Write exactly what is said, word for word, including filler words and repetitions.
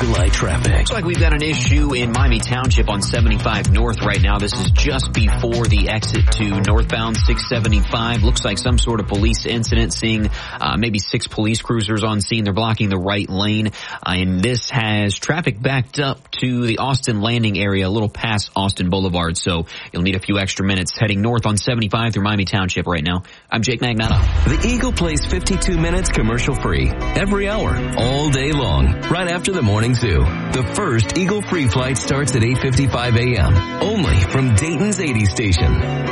Eagle Eye traffic. Looks like we've got an issue in Miami Township on seventy-five North right now. This is just before the exit to northbound six seventy-five. Looks like some sort of police incident, seeing uh, maybe six police cruisers on scene. They're blocking the right lane. Uh, and this has traffic backed up to the Austin Landing area, a little past Austin Boulevard. So you'll need a few extra minutes heading north on seventy-five through Miami Township right now. I'm Jake Magnotta. The Eagle plays fifty-two minutes commercial free every hour, all day long, right after the morning zoo. The first Eagle free flight starts at eight fifty-five a.m. only from Dayton's eighty station.